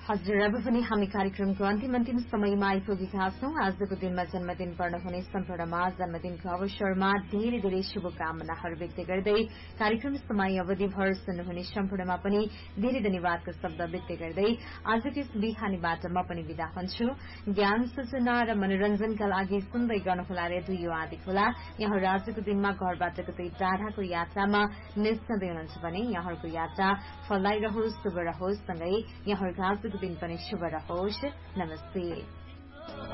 हजुर, अब पनि हामी कार्यक्रमको अन्तिम समयमा आइपुगेका छौं। आजको दिनमा जन्मदिन पर्नुहुने सम्पूर्णमा जन्मदिनको अवसरमा धेरै धेरै शुभकामनाहरू व्यक्त गर्दै कार्यक्रम समय अवधिभर सुन्नुहुने सम्पूर्णमा पनि धेरै धन्यवादको शब्द व्यक्त गर्दै आजको यस बिहानीबाट म पनि विदा हुन्छु। ज्ञान सूचना र मनोरञ्जनका लागि सुन्दै गर्नुहोला रेडियो आदि खोला। यहाँ आजको दिनमा घरबाट कतै टाढाको यात्रामा निस्कँदै हुनुहुन्छ भने यहाँहरूको यात्रा फलदायी रहोस्, शुभ रहोस्, सँगै यहाँहरूको आजको दिन पनि शुभ रहोस्। नमस्ते।